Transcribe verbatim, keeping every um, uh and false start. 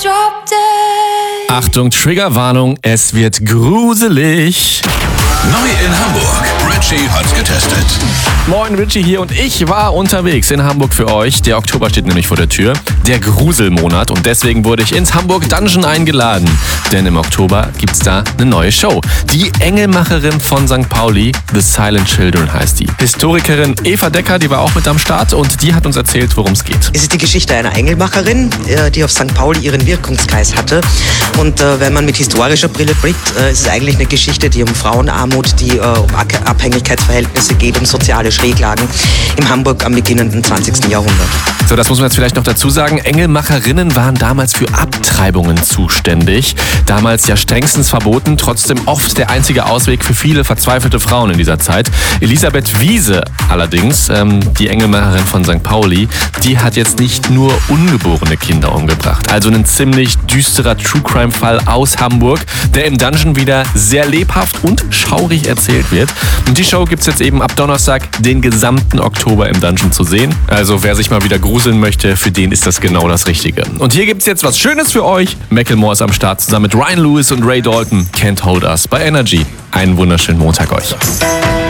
drop dead. Achtung, Triggerwarnung, es wird gruselig. Neu in Hamburg. Richie hat's getestet. Moin, Richie hier und ich war unterwegs in Hamburg für euch. Der Oktober steht nämlich vor der Tür, der Gruselmonat, und deswegen wurde ich ins Hamburg Dungeon eingeladen. Denn im Oktober gibt's da eine neue Show. Die Engelmacherin von Sankt Pauli, The Silent Children heißt die. Historikerin Eva Decker, die war auch mit am Start und die hat uns erzählt, worum es geht. Es ist die Geschichte einer Engelmacherin, die auf Sankt Pauli ihren Wirkungskreis hatte. Und äh, wenn man mit historischer Brille blickt, äh, ist es eigentlich eine Geschichte, die um Frauenarmut, die äh, um Abhängigkeitsverhältnisse geht, um soziale Schräglagen in Hamburg am beginnenden zwanzigsten Jahrhundert. So, das muss man jetzt vielleicht noch dazu sagen. Engelmacherinnen waren damals für Abtreibungen zuständig. Damals ja strengstens verboten, trotzdem oft der einzige Ausweg für viele verzweifelte Frauen in dieser Zeit. Elisabeth Wiese allerdings, ähm, die Engelmacherin von Sankt Pauli, die hat jetzt nicht nur ungeborene Kinder umgebracht. Also ein ziemlich düsterer True-Crime-Fall aus Hamburg, der im Dungeon wieder sehr lebhaft und schaurig erzählt wird. Und die Show gibt's jetzt eben ab Donnerstag den gesamten Oktober im Dungeon zu sehen. Also wer sich mal wieder gruseln möchte, für den ist das genau das Richtige. Und hier gibt's jetzt was Schönes für euch. Macklemore ist am Start zusammen mit Ryan Lewis und Ray Dalton. Can't Hold Us bei Energy. Einen wunderschönen Montag euch.